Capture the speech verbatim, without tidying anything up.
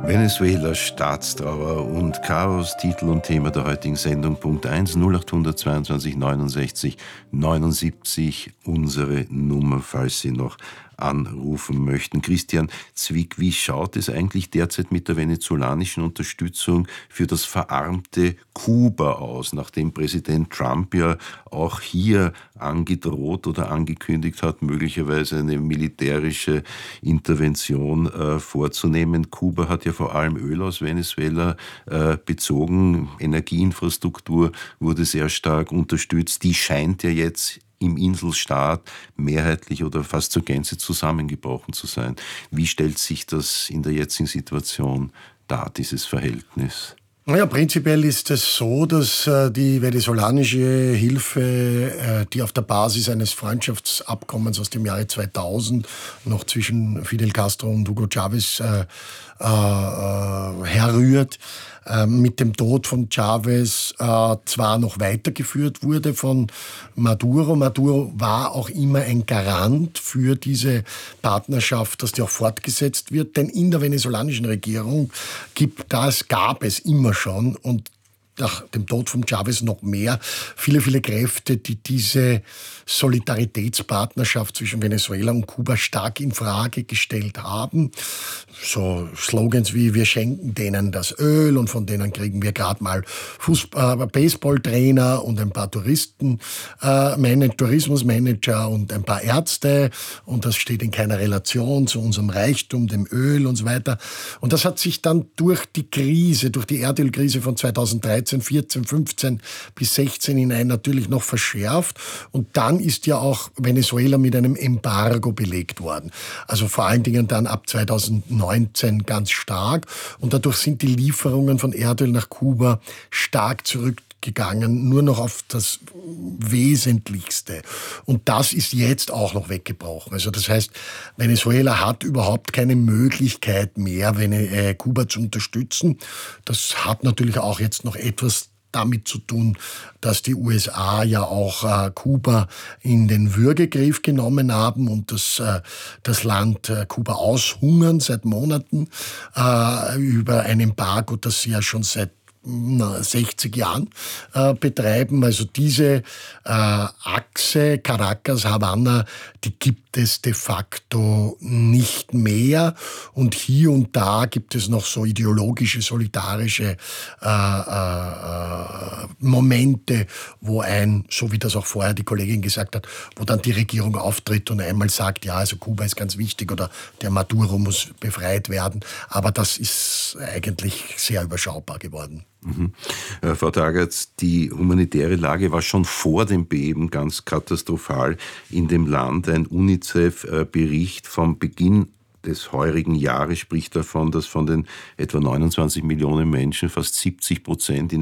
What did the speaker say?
Venezuela, Staatstrauer und Chaos, Titel und Thema der heutigen Sendung. Punkt eins, null acht zweiundzwanzig neunundsechzig neunundsiebzig, unsere Nummer, falls Sie noch anrufen möchten. Christian Zwick, wie schaut es eigentlich derzeit mit der venezolanischen Unterstützung für das verarmte Kuba aus, nachdem Präsident Trump ja auch hier angedroht oder angekündigt hat, möglicherweise eine militärische Intervention äh, vorzunehmen? Kuba hat ja vor allem Öl aus Venezuela äh, bezogen. Energieinfrastruktur wurde sehr stark unterstützt. Die scheint ja jetzt im Inselstaat mehrheitlich oder fast zur Gänze zusammengebrochen zu sein. Wie stellt sich das in der jetzigen Situation dar, dieses Verhältnis? Naja, prinzipiell ist es so, dass äh, die venezolanische Hilfe, äh, die auf der Basis eines Freundschaftsabkommens aus dem Jahre zweitausend noch zwischen Fidel Castro und Hugo Chavez äh, äh, herrührt, äh, mit dem Tod von Chavez äh, zwar noch weitergeführt wurde von Maduro. Maduro war auch immer ein Garant für diese Partnerschaft, dass die auch fortgesetzt wird, denn in der venezolanischen Regierung gibt das, gab es immer schon und nach dem Tod von Chavez noch mehr, viele, viele Kräfte, die diese Solidaritätspartnerschaft zwischen Venezuela und Kuba stark in Frage gestellt haben. So Slogans wie wir schenken denen das Öl und von denen kriegen wir gerade mal Fußball, äh, Baseballtrainer und ein paar Touristen, äh, Man- Tourismusmanager und ein paar Ärzte und das steht in keiner Relation zu unserem Reichtum, dem Öl und so weiter. Und das hat sich dann durch die Krise, durch die Erdölkrise von zweitausenddreizehn, vierzehn, fünfzehn bis sechzehn hinein natürlich noch verschärft. Und dann ist ja auch Venezuela mit einem Embargo belegt worden. Also vor allen Dingen dann ab zweitausendneunzehn ganz stark. Und dadurch sind die Lieferungen von Erdöl nach Kuba stark zurückgegangen, nur noch auf das Wesentlichste. Und das ist jetzt auch noch weggebrochen. Also das heißt, Venezuela hat überhaupt keine Möglichkeit mehr, Kuba zu unterstützen. Das hat natürlich auch jetzt noch etwas damit zu tun, dass die U S A ja auch äh, Kuba in den Würgegriff genommen haben und das, äh, das Land äh, Kuba aushungern seit Monaten äh, über ein Embargo, das sie ja schon seit sechzig Jahren äh, betreiben. Also diese äh, Achse Caracas, Havanna, die gibt es de facto nicht mehr. Und hier und da gibt es noch so ideologische, solidarische äh, äh, Momente, wo ein, so wie das auch vorher die Kollegin gesagt hat, wo dann die Regierung auftritt und einmal sagt, ja, also Kuba ist ganz wichtig oder der Maduro muss befreit werden. Aber das ist eigentlich sehr überschaubar geworden. Mhm. Äh, Frau Tagertz, die humanitäre Lage war schon vor dem Beben ganz katastrophal in dem Land. Ein UNICEF-Bericht vom Beginn des heurigen Jahres spricht davon, dass von den etwa neunundzwanzig Millionen Menschen fast siebzig Prozent in